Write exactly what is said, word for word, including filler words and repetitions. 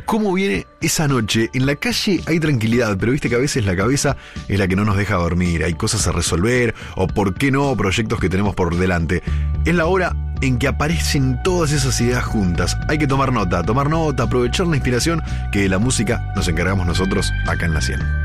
cómo viene esa noche. En la calle hay tranquilidad, pero viste que a veces la cabeza es la que no nos deja dormir. Hay cosas a resolver, o por qué no, proyectos que tenemos por delante. Es la hora en que aparecen todas esas ideas juntas. Hay que tomar nota, tomar nota, aprovechar la inspiración que de la música nos encargamos nosotros acá en La cien.